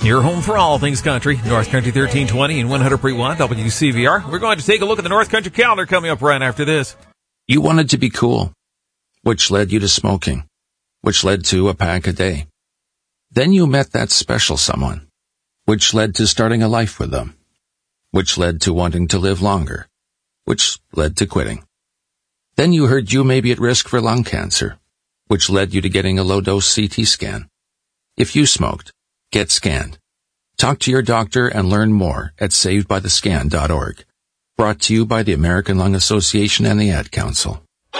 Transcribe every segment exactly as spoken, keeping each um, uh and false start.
Your home for all things country, North Country thirteen twenty and one hundred point one W C V R. We're going to take a look at the North Country calendar coming up right after this. You wanted to be cool, which led you to smoking, which led to a pack a day. Then you met that special someone, which led to starting a life with them, which led to wanting to live longer, which led to quitting. Then you heard you may be at risk for lung cancer, which led you to getting a low-dose C T scan. If you smoked, get scanned. Talk to your doctor and learn more at saved by the scan dot org. Brought to you by the American Lung Association and the Ad Council.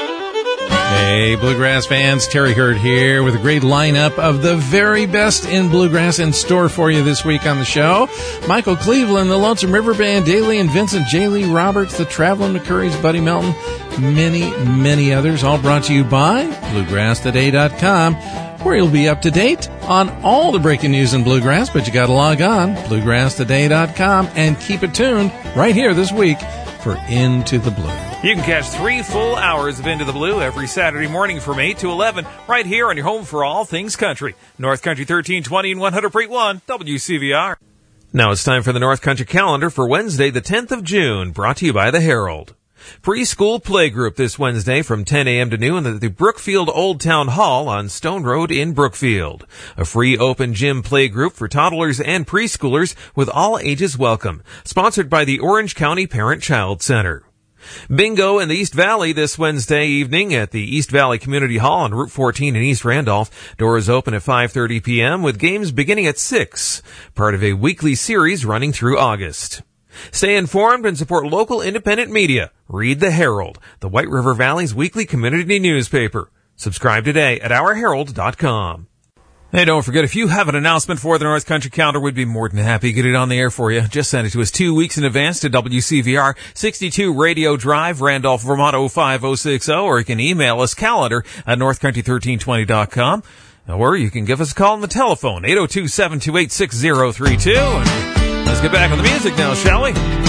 Hey, Bluegrass fans, Terry Hurd here with a great lineup of the very best in Bluegrass in store for you this week on the show. Michael Cleveland, the Lonesome River Band, Daly and Vincent, J. Lee Roberts, the Traveling McCurry's, Buddy Melton, many, many others, all brought to you by Bluegrass Today dot com, where you'll be up to date on all the breaking news in Bluegrass, but you got to log on, Bluegrass Today dot com, and keep it tuned right here this week for Into the Blue. You can catch three full hours of Into the Blue every Saturday morning from eight to eleven right here on your home for all things country. North Country thirteen twenty and one hundred point one W C V R. Now it's time for the North Country calendar for Wednesday, the tenth of June, brought to you by the Herald. Preschool playgroup this Wednesday from ten a.m. to noon at the Brookfield Old Town Hall on Stone Road in Brookfield. A free open gym playgroup for toddlers and preschoolers with all ages welcome. Sponsored by the Orange County Parent-Child Center. Bingo in the East Valley this Wednesday evening at the East Valley Community Hall on Route fourteen in East Randolph. Doors open at five thirty p.m. with games beginning at six. Part of a weekly series running through August. Stay informed and support local independent media. Read the Herald, the White River Valley's weekly community newspaper. Subscribe today at our herald dot com. Hey, don't forget, if you have an announcement for the North Country calendar, we'd be more than happy to get it on the air for you. Just send it to us two weeks in advance to W C V R, sixty-two Radio Drive, Randolph, Vermont oh five oh six oh, or you can email us calendar at north country thirteen twenty dot com, or you can give us a call on the telephone, eight oh two, seven two eight, six oh three two. And let's get back on the music now, shall we?